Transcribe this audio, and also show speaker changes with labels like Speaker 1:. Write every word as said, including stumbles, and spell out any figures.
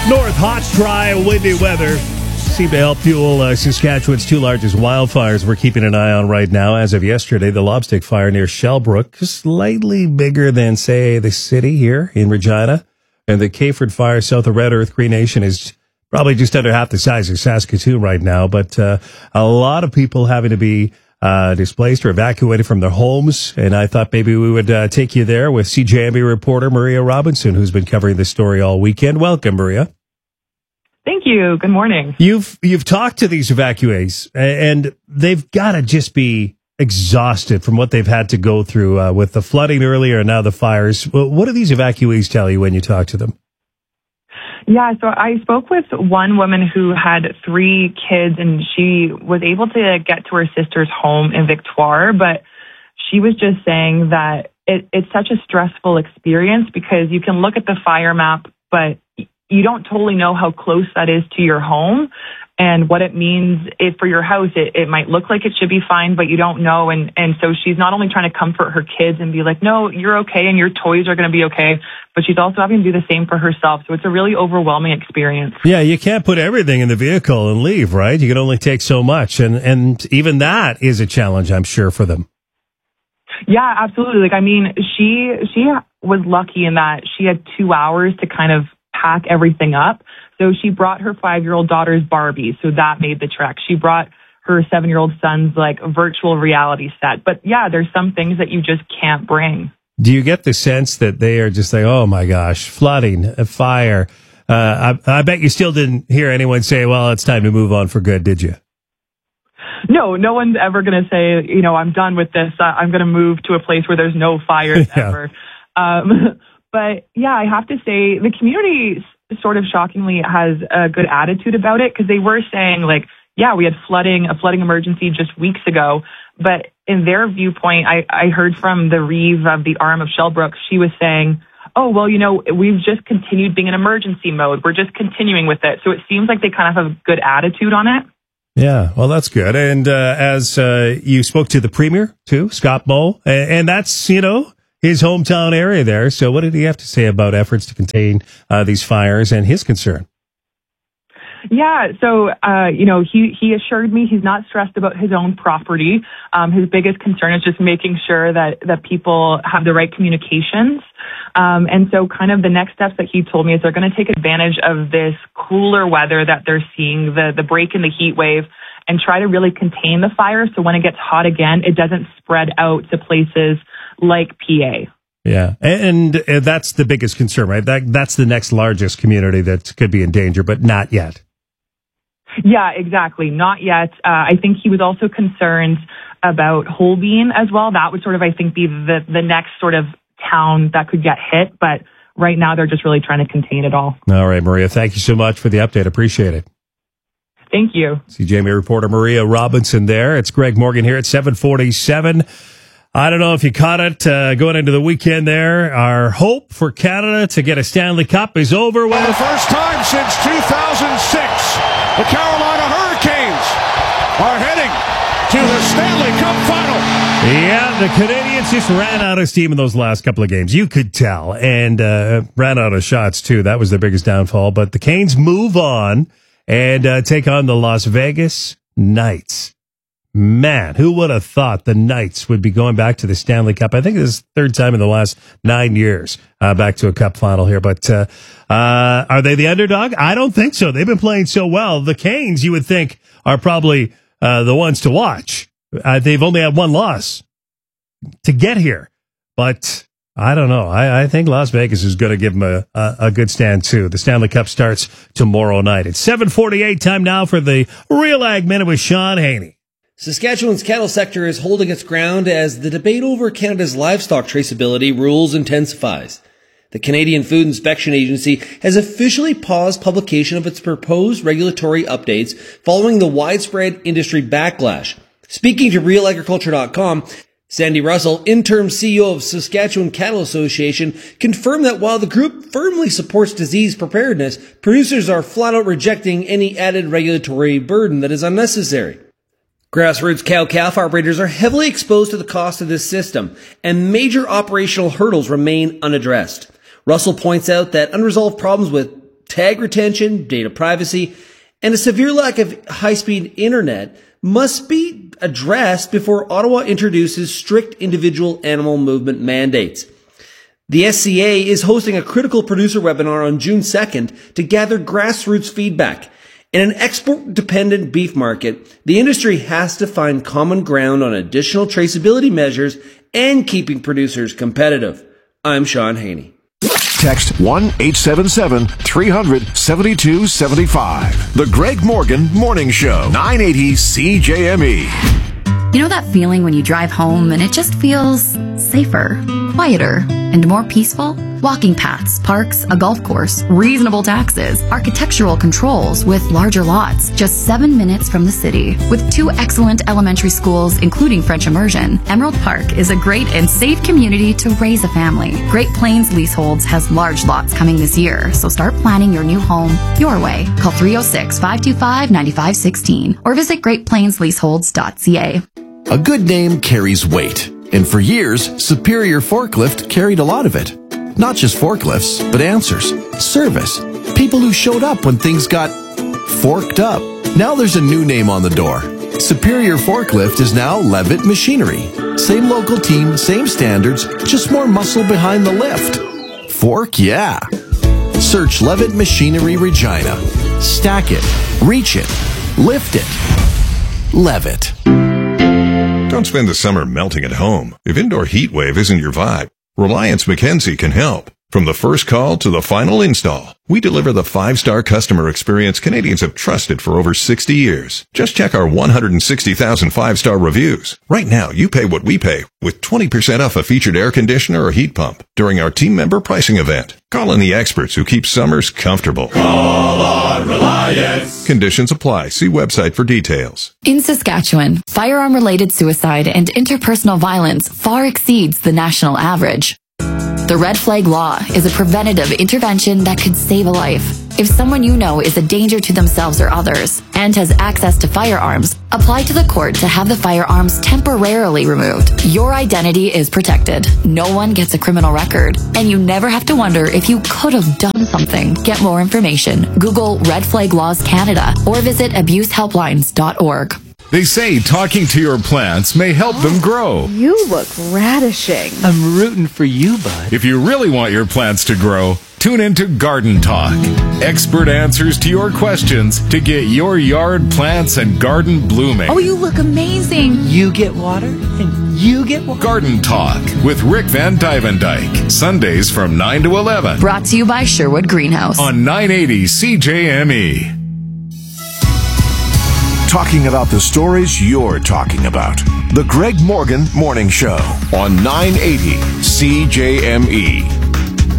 Speaker 1: Up north, hot, dry, windy weather seem to help fuel uh, Saskatchewan's two largest wildfires we're keeping an eye on right now. As of yesterday, the Lobstick fire near Shellbrook, slightly bigger than, say, the city here in Regina. And the Kayford fire south of Red Earth Cree Nation is probably just under half the size of Saskatoon right now. But uh, a lot of people having to be uh, displaced or evacuated from their homes. And I thought maybe we would uh, take you there with C J M B reporter Maria Robinson, who's been covering this story all weekend. Welcome, Maria.
Speaker 2: Thank you. Good morning.
Speaker 1: You've you've talked to these evacuees, and they've got to just be exhausted from what they've had to go through uh, with the flooding earlier and now the fires. What do these evacuees tell you when you talk to them?
Speaker 2: Yeah, so I spoke with one woman who had three kids, and she was able to get to her sister's home in Victoire, but she was just saying that it, it's such a stressful experience because you can look at the fire map, but you don't totally know how close that is to your home and what it means. If for your house, it, it might look like it should be fine, but you don't know. And, and so she's not only trying to comfort her kids and be like, no, you're okay and your toys are going to be okay, but she's also having to do the same for herself. So it's a really overwhelming experience.
Speaker 1: Yeah, you can't put everything in the vehicle and leave, right? You can only take so much. And, and even that is a challenge, I'm sure, for them.
Speaker 2: Yeah, absolutely. Like, I mean, she, she was lucky in that she had two hours to kind of pack everything up. So she brought her five-year-old daughter's Barbie, so that made the trek. She brought her seven-year-old son's like virtual reality set. But yeah, there's some things that you just can't bring.
Speaker 1: Do you get the sense that they are just like, oh my gosh, flooding, a fire? Uh, I, I bet you still didn't hear anyone say, well, it's time to move on for good, did you?
Speaker 2: No, no one's ever going to say, you know, I'm done with this. I'm going to move to a place where there's no fires yeah. ever. Um, but yeah, I have to say the community sort of shockingly has a good attitude about it because they were saying like, yeah, we had flooding, a flooding emergency just weeks ago. But in their viewpoint, I, I heard from the Reeve of the arm of Shellbrook, she was saying, oh, well, you know, we've just continued being in emergency mode. We're just continuing with it. So it seems like they kind of have a good attitude on it.
Speaker 1: Yeah, well, that's good. And uh, as uh, you spoke to the Premier, too, Scott Moe, and, and that's, you know, his hometown area there. So what did he have to say about efforts to contain uh, these fires and his concern?
Speaker 2: Yeah, so, uh, you know, he, he assured me he's not stressed about his own property. Um, his biggest concern is just making sure that, that people have the right communications. Um, and so kind of the next steps that he told me is they're going to take advantage of this cooler weather that they're seeing, the, the break in the heat wave, and try to really contain the fire so when it gets hot again, it doesn't spread out to places like P A.
Speaker 1: Yeah, and, and that's the biggest concern, right? That That's the next largest community that could be in danger, but not yet.
Speaker 2: Yeah, exactly. Not yet. Uh, I think he was also concerned about Holbein as well. That would sort of, I think, be the, the next sort of town that could get hit. But right now, they're just really trying to contain it all. All
Speaker 1: right, Maria, thank you so much for the update. Appreciate it.
Speaker 2: Thank you.
Speaker 1: C J M B reporter Maria Robinson there. It's Greg Morgan here at seven forty-seven. I don't know if you caught it uh, going into the weekend there. Our hope for Canada to get a Stanley Cup is over with.
Speaker 3: For the first time since two thousand six, the Carolina Hurricanes are heading to the Stanley Cup final.
Speaker 1: Yeah, the Canadians just ran out of steam in those last couple of games. You could tell. And uh, ran out of shots, too. That was their biggest downfall. But the Canes move on and uh, take on the Las Vegas Knights. Man, who would have thought the Knights would be going back to the Stanley Cup? I think this is the third time in the last nine years uh, back to a cup final here. But uh, uh, are they the underdog? I don't think so. They've been playing so well. The Canes, you would think, are probably uh, the ones to watch. Uh, they've only had one loss to get here. But I don't know. I, I think Las Vegas is going to give them a, a, a good stand, too. The Stanley Cup starts tomorrow night. It's seven forty-eight, time now for the Real Ag Minute with Sean Haney.
Speaker 4: Saskatchewan's cattle sector is holding its ground as the debate over Canada's livestock traceability rules intensifies. The Canadian Food Inspection Agency has officially paused publication of its proposed regulatory updates following the widespread industry backlash. Speaking to real agriculture dot com, Sandy Russell, interim C E O of Saskatchewan Cattle Association, confirmed that while the group firmly supports disease preparedness, producers are flat out rejecting any added regulatory burden that is unnecessary. Grassroots cow-calf operators are heavily exposed to the cost of this system, and major operational hurdles remain unaddressed. Russell points out that unresolved problems with Tag retention, data privacy, and a severe lack of high-speed internet must be addressed before Ottawa introduces strict individual animal movement mandates. The S C A is hosting a critical producer webinar on June second to gather grassroots feedback. In an export-dependent beef market, the industry has to find common ground on additional traceability measures and keeping producers competitive. I'm Sean Haney.
Speaker 5: Text one eight seven seven, three hundred, seventy-two seventy-five. The Greg Morgan Morning Show, nine eighty C J M E.
Speaker 6: You know that feeling when you drive home and it just feels safer, quieter, and more peaceful? Walking paths, parks, a golf course, reasonable taxes, architectural controls with larger lots, just seven minutes from the city. With two excellent elementary schools, including French immersion, Emerald Park is a great and safe community to raise a family. Great Plains Leaseholds has large lots coming this year, so start planning your new home your way. Call three oh six, five two five, nine five one six or visit great plains leaseholds dot c a.
Speaker 7: A good name carries weight, and for years, Superior Forklift carried a lot of it. Not just forklifts, but answers, service, people who showed up when things got forked up. Now there's a new name on the door. Superior Forklift is now Levitt Machinery. Same local team, same standards, just more muscle behind the lift. Fork, yeah. Search Levitt Machinery Regina. Stack it, reach it, lift it. Levitt.
Speaker 8: Don't spend the summer melting at home. If indoor heat wave isn't your vibe, Reliance Mackenzie can help. From the first call to the final install, we deliver the five-star customer experience Canadians have trusted for over sixty years. Just check our one hundred sixty thousand five-star reviews. Right now, you pay what we pay with twenty percent off a featured air conditioner or heat pump during our team member pricing event. Call in the experts who keep summers comfortable.
Speaker 9: Call on Reliance.
Speaker 8: Conditions apply. See website for details.
Speaker 6: In Saskatchewan, firearm-related suicide and interpersonal violence far exceeds the national average. The Red Flag Law is a preventative intervention that could save a life. If someone you know is a danger to themselves or others and has access to firearms, apply to the court to have the firearms temporarily removed. Your identity is protected. No one gets a criminal record, and you never have to wonder if you could have done something. Get more information. Google Red Flag Laws Canada or visit abuse helplines dot org.
Speaker 10: They say talking to your plants may help them grow.
Speaker 11: You look radishing.
Speaker 12: I'm rooting for you, bud.
Speaker 10: If you really want your plants to grow, tune into Garden Talk. Expert answers to your questions to get your yard plants and garden blooming.
Speaker 11: Oh, you look amazing.
Speaker 12: You get water and you get water.
Speaker 10: Garden Talk with Rick Van Dyvendyke. Sundays from nine to eleven.
Speaker 6: Brought to you by Sherwood Greenhouse.
Speaker 10: On nine eighty C J M E.
Speaker 5: Talking about the stories you're talking about. The Greg Morgan Morning Show on nine eighty C J M E.